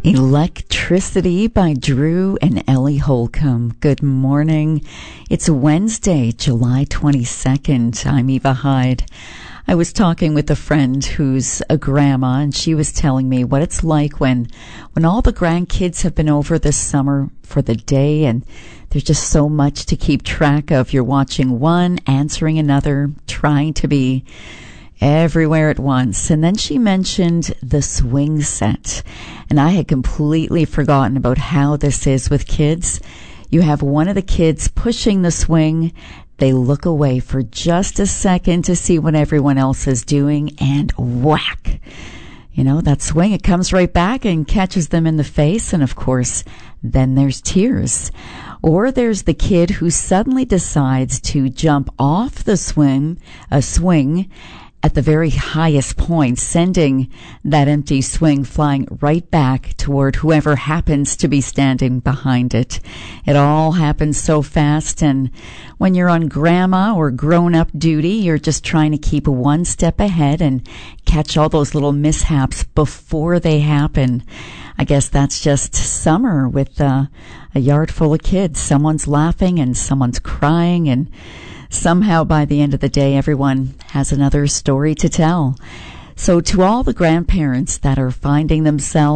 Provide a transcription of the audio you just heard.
Electricity by Drew and Ellie Holcomb. Good morning. It's Wednesday, July 22nd. I'm Eva Hyde. I was talking with a friend who's a grandma, and she was telling me what it's like when all the grandkids have been over this summer for the day, and there's just so much to keep track of. You're watching one, answering another, trying to be everywhere at once. And then she mentioned the swing set, and I had completely forgotten about how this is with kids. You have one of the kids pushing the swing. They look away for just a second to see what everyone else is doing, and whack! You know, that swing, it comes right back and catches them in the face, and of course, then there's tears. Or there's the kid who suddenly decides to jump off the swing at the very highest point, sending that empty swing flying right back toward whoever happens to be standing behind it. It all happens so fast, and when you're on grandma or grown-up duty, you're just trying to keep one step ahead and catch all those little mishaps before they happen. I guess that's just summer with a yard full of kids. Someone's laughing and someone's crying, and somehow by the end of the day, everyone has another story to tell. So to all the grandparents that are finding themselves